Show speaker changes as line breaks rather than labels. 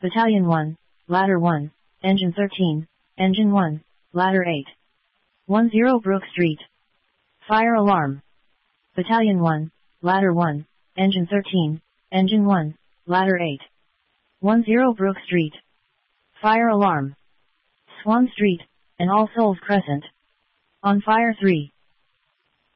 Battalion 1, Ladder 1, Engine 13, Engine 1, Ladder 8. 10 Brook Street. Fire alarm. Battalion 1, Ladder 1, Engine 13, Engine 1, Ladder 8. 10 Brook Street. Fire alarm. Swan Street, and All Souls Crescent. On fire 3.